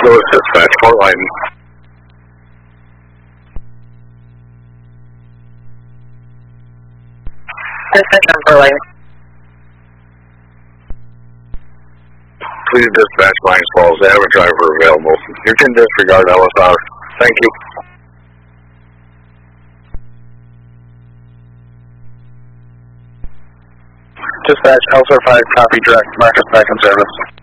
Louis Dispatch, Fort Line. Dispatch on Fort Line. Please dispatch Mines Falls. They have a driver available. You can disregard LSR. Thank you. Dispatch, LSR 5, copy direct. Marcus back in service.